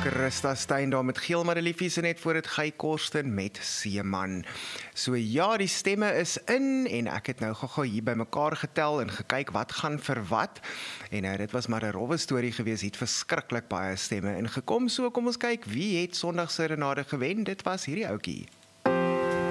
Christa Steyn daar met Geel Madeliefies en net voor het Gey Korsten met Seeman. So ja, die stemme is in en ek het nou gou hier by mekaar getel en gekyk wat gaan vir wat. En dit was maar 'n rowwe storie gewees, het verskriklik baie stemme ingekom. So kom ons kyk wie het Sondag se renade gewen. Dit was hierdie ouetjie.